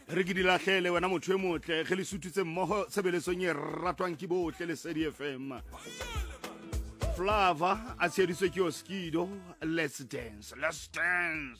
re ke di latlhele wena motho e motle ge le sututse mmogo tshebeletsong e ratwang ke botlhe le Sedi FM. Flava a tsheditswe ke Oskido. Let's dance, let's dance.